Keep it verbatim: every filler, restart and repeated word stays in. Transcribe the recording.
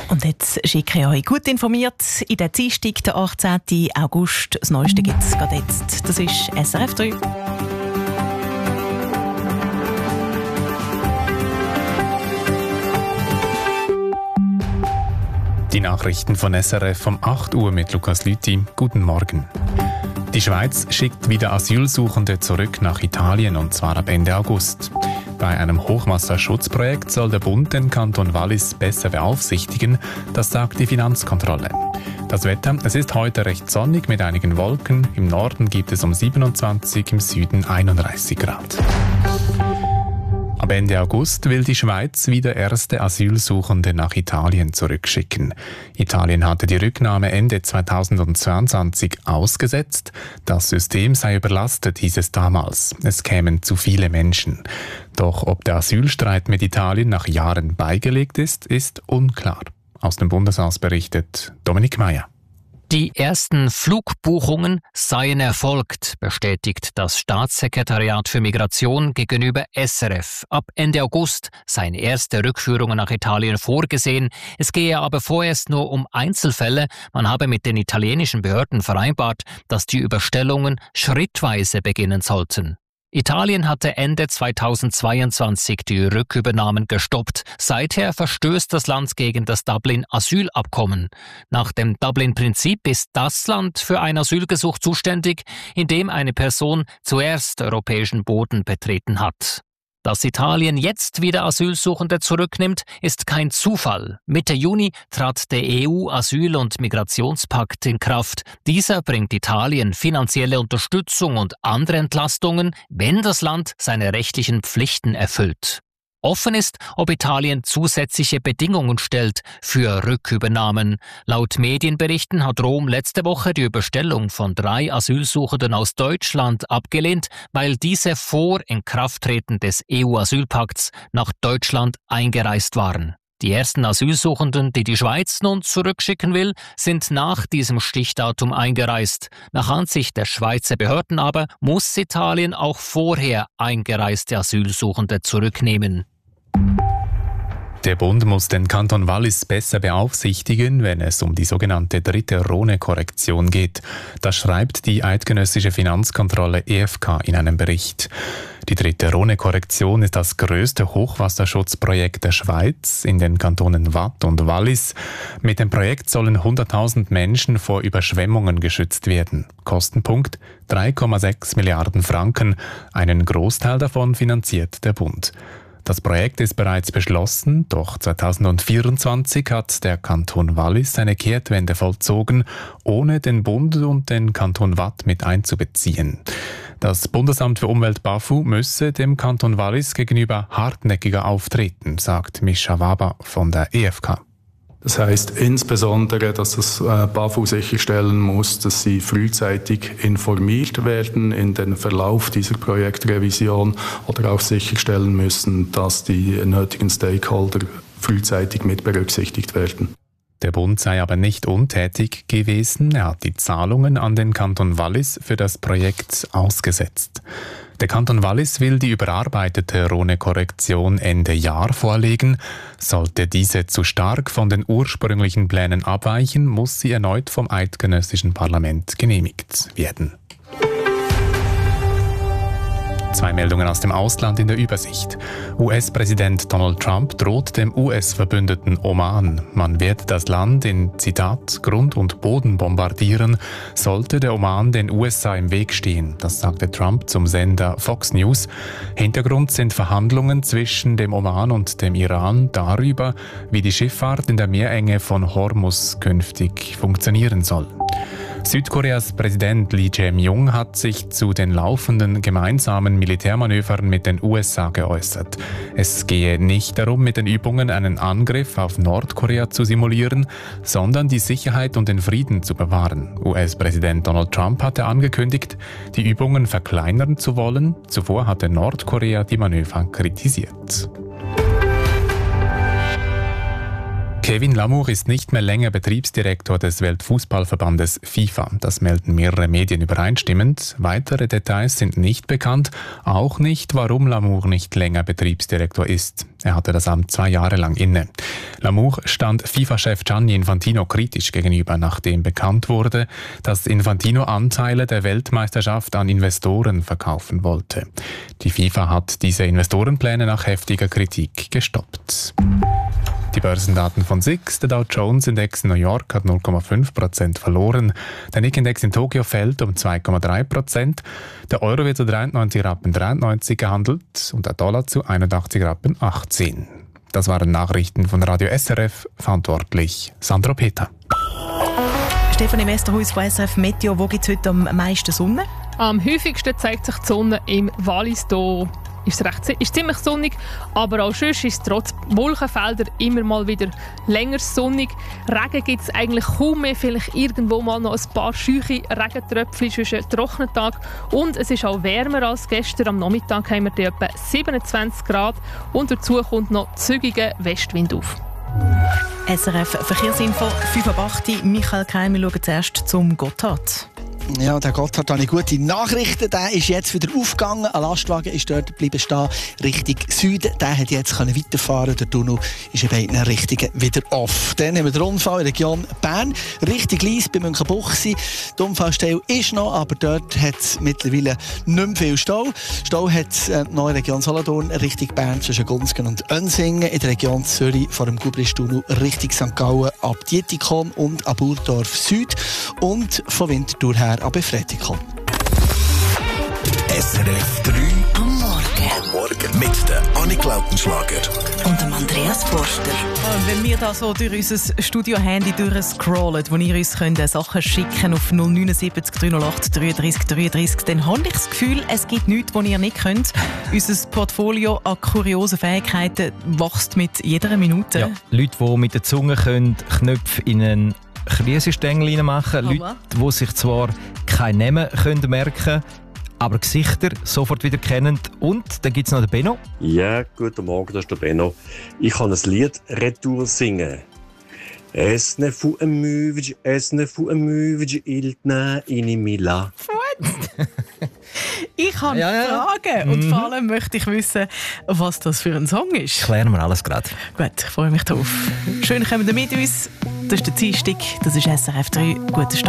Und jetzt schicke ich euch gut informiert in den Dienstag, den achtzehnten August. Das Neueste gibt es gerade jetzt. Das ist S R F drei. Die Nachrichten von S R F um acht Uhr mit Lukas Lüthi. Guten Morgen. Die Schweiz schickt wieder Asylsuchende zurück nach Italien, und zwar ab Ende August. Bei einem Hochwasserschutzprojekt soll der Bund den Kanton Wallis besser beaufsichtigen, das sagt die Finanzkontrolle. Das Wetter, es ist heute recht sonnig mit einigen Wolken. Im Norden gibt es um siebenundzwanzig, im Süden einunddreißig Grad. Ab Ende August will die Schweiz wieder erste Asylsuchende nach Italien zurückschicken. Italien hatte die Rücknahme Ende zweitausendzweiundzwanzig ausgesetzt. Das System sei überlastet, hieß es damals. Es kämen zu viele Menschen. Doch ob der Asylstreit mit Italien nach Jahren beigelegt ist, ist unklar. Aus dem Bundeshaus berichtet Dominik Meyer. Die ersten Flugbuchungen seien erfolgt, bestätigt das Staatssekretariat für Migration gegenüber S R F. Ab Ende August seien erste Rückführungen nach Italien vorgesehen. Es gehe aber vorerst nur um Einzelfälle. Man habe mit den italienischen Behörden vereinbart, dass die Überstellungen schrittweise beginnen sollten. Italien hatte Ende zweitausendzweiundzwanzig die Rückübernahmen gestoppt. Seither verstößt das Land gegen das Dublin-Asylabkommen. Nach dem Dublin-Prinzip ist das Land für ein Asylgesuch zuständig, in dem eine Person zuerst europäischen Boden betreten hat. Dass Italien jetzt wieder Asylsuchende zurücknimmt, ist kein Zufall. Mitte Juni trat der E U-Asyl- und Migrationspakt in Kraft. Dieser bringt Italien finanzielle Unterstützung und andere Entlastungen, wenn das Land seine rechtlichen Pflichten erfüllt. Offen ist, ob Italien zusätzliche Bedingungen stellt für Rückübernahmen. Laut Medienberichten hat Rom letzte Woche die Überstellung von drei Asylsuchenden aus Deutschland abgelehnt, weil diese vor Inkrafttreten des E U-Asylpakts nach Deutschland eingereist waren. Die ersten Asylsuchenden, die die Schweiz nun zurückschicken will, sind nach diesem Stichdatum eingereist. Nach Ansicht der Schweizer Behörden aber muss Italien auch vorher eingereiste Asylsuchende zurücknehmen. Der Bund muss den Kanton Wallis besser beaufsichtigen, wenn es um die sogenannte dritte Rhone-Korrektion geht. Das schreibt die eidgenössische Finanzkontrolle E F K in einem Bericht. Die dritte Rhone-Korrektion ist das größte Hochwasserschutzprojekt der Schweiz in den Kantonen Waadt und Wallis. Mit dem Projekt sollen hunderttausend Menschen vor Überschwemmungen geschützt werden. Kostenpunkt drei Komma sechs Milliarden Franken. Einen Großteil davon finanziert der Bund. Das Projekt ist bereits beschlossen, doch zweitausendvierundzwanzig hat der Kanton Wallis eine Kehrtwende vollzogen, ohne den Bund und den Kanton Waadt mit einzubeziehen. Das Bundesamt für Umwelt BAFU müsse dem Kanton Wallis gegenüber hartnäckiger auftreten, sagt Mischa Waber von der E F K. Das heisst insbesondere, dass das BAFU sicherstellen muss, dass sie frühzeitig informiert werden in den Verlauf dieser Projektrevision oder auch sicherstellen müssen, dass die nötigen Stakeholder frühzeitig mit berücksichtigt werden. Der Bund sei aber nicht untätig gewesen. Er hat die Zahlungen an den Kanton Wallis für das Projekt ausgesetzt. Der Kanton Wallis will die überarbeitete Rhone-Korrektion Ende Jahr vorlegen. Sollte diese zu stark von den ursprünglichen Plänen abweichen, muss sie erneut vom eidgenössischen Parlament genehmigt werden. Zwei Meldungen aus dem Ausland in der Übersicht. U S-Präsident Donald Trump droht dem U S-Verbündeten Oman. Man werde das Land in, Zitat, Grund und Boden bombardieren, sollte der Oman den U S A im Weg stehen. Das sagte Trump zum Sender Fox News. Hintergrund sind Verhandlungen zwischen dem Oman und dem Iran darüber, wie die Schifffahrt in der Meerenge von Hormuz künftig funktionieren soll. Südkoreas Präsident Lee Jae-myung hat sich zu den laufenden gemeinsamen Militärmanövern mit den U S A geäußert. Es gehe nicht darum, mit den Übungen einen Angriff auf Nordkorea zu simulieren, sondern die Sicherheit und den Frieden zu bewahren. U S-Präsident Donald Trump hatte angekündigt, die Übungen verkleinern zu wollen. Zuvor hatte Nordkorea die Manöver kritisiert. Kevin Lamour ist nicht mehr länger Betriebsdirektor des Weltfußballverbandes FIFA. Das melden mehrere Medien übereinstimmend. Weitere Details sind nicht bekannt, auch nicht, warum Lamour nicht länger Betriebsdirektor ist. Er hatte das Amt zwei Jahre lang inne. L'amour stand FIFA-Chef Gianni Infantino kritisch gegenüber, nachdem bekannt wurde, dass Infantino Anteile der Weltmeisterschaft an Investoren verkaufen wollte. Die FIFA hat diese Investorenpläne nach heftiger Kritik gestoppt. Die Börsendaten von S I X, der Dow Jones Index in New York hat null Komma fünf Prozent verloren, der Nikkei-Index in Tokio fällt um zwei Komma drei Prozent, der Euro wird zu dreiundneunzig Rappen dreiundneunzig gehandelt und der Dollar zu einundachtzig Rappen achtzehn. Das waren Nachrichten von Radio S R F, verantwortlich Sandro Peter. Stefan im Westerhaus von S R F Meteo, wo gibt es heute am meisten Sonne? Am häufigsten zeigt sich die Sonne im Wallis. Hier ist es recht, ist ziemlich sonnig, aber auch sonst ist es trotz Wolkenfelder immer mal wieder länger sonnig. Regen gibt es eigentlich kaum mehr, vielleicht irgendwo mal noch ein paar scheuche Regentröpfchen zwischen trockenen Tag. Und es ist auch wärmer als gestern. Am Nachmittag haben wir etwa siebenundzwanzig Grad und dazu kommt noch zügiger Westwind auf. S R F Verkehrsinfo, fünf ab acht. Michael Keim, wir schauen zuerst zum Gotthard. Ja, der Gotthard hat eine gute Nachrichten. Der ist jetzt wieder aufgegangen. Ein Lastwagen ist dort geblieben stehen, Richtung Süden. Der hat jetzt weiterfahren. Der Tunnel ist in beiden Richtungen wieder off. Dann haben wir den Unfall in der Region Bern. Richtig leise bei Münchenbuchsee. Die Unfallstelle ist noch, aber dort hat es mittlerweile nicht mehr viel Stau. Stau hat es in der neuen Region Solothurn, Richtung Bern zwischen Gunzgen und Önsingen. In der Region Zürich vor dem Gubristunnel Richtung Sankt Gallen ab Dietikon und ab Burdorf Süd. Und von Winterthur her ab Befreitikon. S R F drei am Morgen. Am Morgen mit der Annik Lautenschlager und dem Andreas Forster. Und wenn wir da so durch unser Studio-Handy durchscrollen, wo ihr uns könnt, Sachen schicken auf null neun sieben drei null acht dreiunddreißig dreiunddreißig, dann habe ich das Gefühl, es gibt nichts, was ihr nicht könnt. Unser Portfolio an kuriosen Fähigkeiten wächst mit jeder Minute. Ja, Leute, die mit der Zunge können, Knöpfe in einen Krisenstängel machen, oh, Leute, die sich zwar keinen Namen können merken, aber Gesichter sofort wieder kennen. Und dann gibt es noch den Benno. Ja, guten Morgen, das ist der Benno. Ich kann ein Lied retour singen. Es ne fu a müvj, es ne fu a müvj, iltna ini mila. Ich habe ja, ja. Fragen und mhm. vor allem möchte ich wissen, was das für ein Song ist. Klären wir alles gerade. Gut, ich freue mich drauf. Schön, kommen ihr mit uns. Das ist der Dienstag, das ist S R F drei. Guten Start.